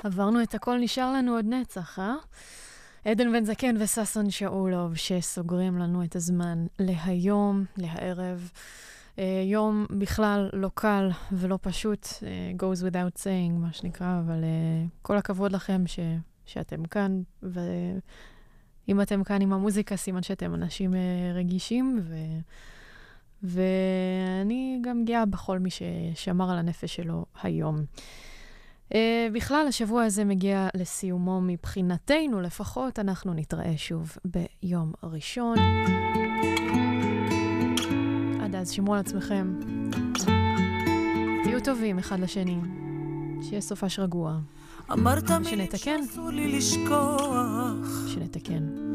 עברנו את הכל, נשאר לנו עוד נצח, עדן בן זקן וססון שאולוב שסוגרים לנו את הזמן להיום, להערב. יום בכלל לא קל ולא פשוט, goes without saying, מה שנקרא, אבל כל הכבוד לכם שאתם כאן, ואם אתם כאן עם המוזיקה, סימן שאתם אנשים רגישים, ואני גם גאה בכל מי ששמר על הנפש שלו היום. בכלל, השבוע הזה מגיע לסיומו מבחינתנו, לפחות אנחנו נתראה שוב ביום ראשון. עד אז שמרו על עצמכם. תהיו טובים אחד לשני. שיהיה סופש רגוע. אמרת שנתקן. שאסור לי לשכוח. שנתקן.